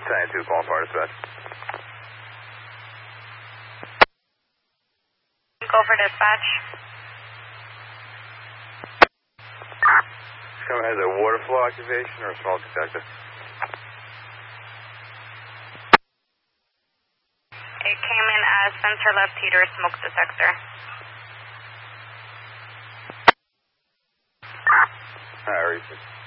10-2 calling fire dispatch. Go for dispatch. Come has a water flow activation or a smoke detector? It came in as sensor left heater smoke detector. Alright,